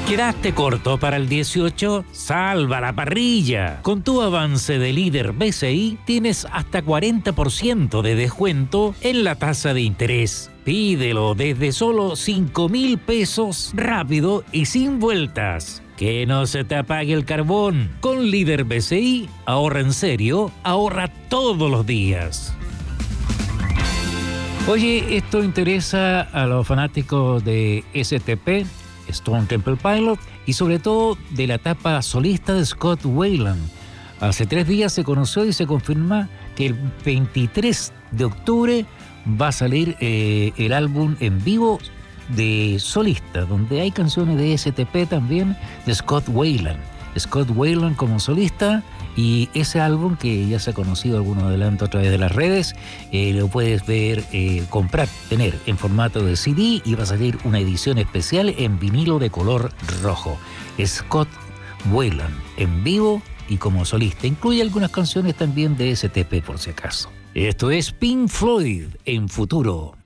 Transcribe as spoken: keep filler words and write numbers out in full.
¿Quedaste corto para el dieciocho? ¡Salva la parrilla! Con tu avance de líder B C I tienes hasta cuarenta por ciento de descuento en la tasa de interés. Pídelo desde solo cinco mil pesos, rápido y sin vueltas. Que no se te apague el carbón. Con líder B C I, ahorra en serio, ahorra todos los días. Oye, esto interesa a los fanáticos de S T P, Stone Temple Pilots, y sobre todo de la etapa solista de Scott Weiland. Hace tres días se conoció y se confirma que el veintitrés de octubre va a salir eh, el álbum en vivo de solista, donde hay canciones de S T P también, de Scott Weiland. Scott Weiland como solista, y ese álbum que ya se ha conocido algunos adelantos a través de las redes, eh, lo puedes ver, eh, comprar, tener en formato de C D, y va a salir una edición especial en vinilo de color rojo. Scott Weiland en vivo y como solista. Incluye algunas canciones también de S T P por si acaso. Esto es Pink Floyd en Futuro.